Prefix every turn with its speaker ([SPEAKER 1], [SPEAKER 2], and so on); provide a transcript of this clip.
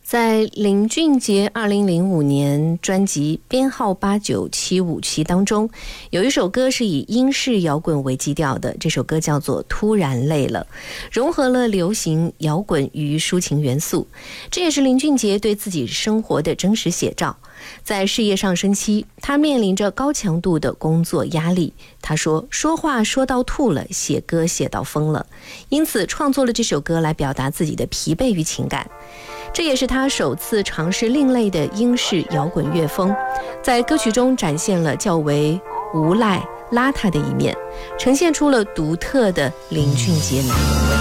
[SPEAKER 1] 在林俊杰2005年专辑编号89757当中，有一首歌是以英式摇滚为基调的，这首歌叫做《突然累了》，融合了流行摇滚与抒情元素，这也是林俊杰对自己生活的真实写照。在事业上升期，他面临着高强度的工作压力。他说话说到吐了，写歌写到疯了，因此创作了这首歌来表达自己的疲惫与情感。这也是他首次尝试另类的英式摇滚乐风，在歌曲中展现了较为无赖邋遢的一面，呈现出了独特的林俊杰男。